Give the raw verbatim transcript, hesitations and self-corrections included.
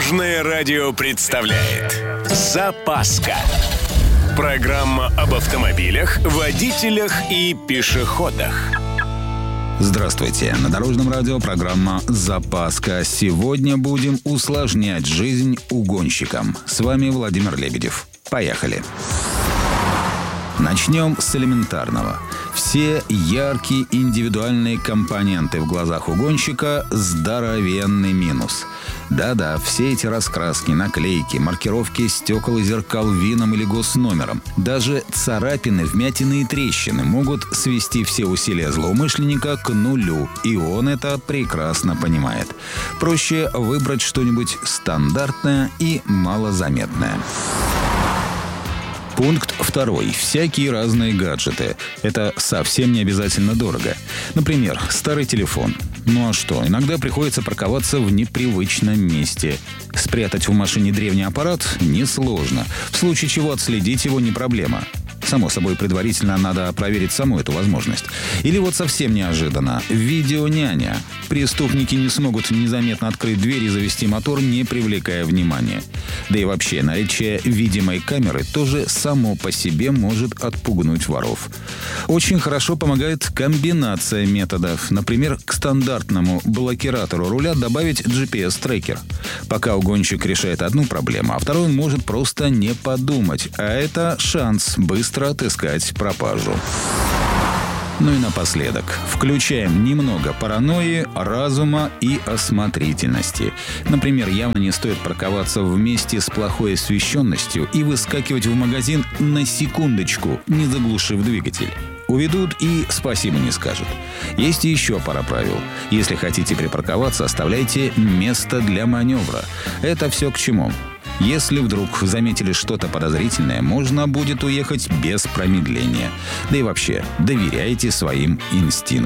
Дорожное радио представляет «Запаска». Программа об автомобилях, водителях и пешеходах. Здравствуйте! На Дорожном радио программа «Запаска». Сегодня будем усложнять жизнь угонщикам. С вами Владимир Лебедев. Поехали! Начнем с элементарного. Все яркие индивидуальные компоненты в глазах угонщика – здоровенный минус. Да-да, все эти раскраски, наклейки, маркировки стекол и зеркал вином или госномером, даже царапины, вмятины и трещины могут свести все усилия злоумышленника к нулю, и он это прекрасно понимает. Проще выбрать что-нибудь стандартное и малозаметное. Пункт второй. Всякие разные гаджеты. Это совсем не обязательно дорого. Например, старый телефон. Ну а что, иногда приходится парковаться в непривычном месте. Спрятать в машине древний аппарат несложно. В случае чего отследить его не проблема. Само собой, предварительно надо проверить саму эту возможность. Или вот совсем неожиданно. Видеоняня. Преступники не смогут незаметно открыть дверь и завести мотор, не привлекая внимания. Да и вообще, наличие видимой камеры тоже само по себе может отпугнуть воров. Очень хорошо помогает комбинация методов. Например, к стандартному блокиратору руля добавить джи пи эс-трекер. Пока угонщик решает одну проблему, а второй может просто не подумать. А это шанс быстро отыскать пропажу. Ну и напоследок. Включаем немного паранойи, разума и осмотрительности. Например, явно не стоит парковаться в месте с плохой освещенностью и выскакивать в магазин на секундочку, не заглушив двигатель. Уведут и спасибо не скажут. Есть и еще пара правил. Если хотите припарковаться, оставляйте место для маневра. Это все к чему? Если вдруг заметили что-то подозрительное, можно будет уехать без промедления. Да и вообще, доверяйте своим инстинктам.